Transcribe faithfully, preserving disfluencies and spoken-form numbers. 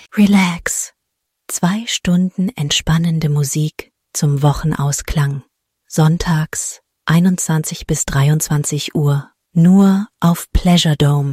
Relax. Zwei Stunden entspannende Musik zum Wochenausklang. Sonntags einundzwanzig bis dreiundzwanzig Uhr. Nur auf Pleasure Dome.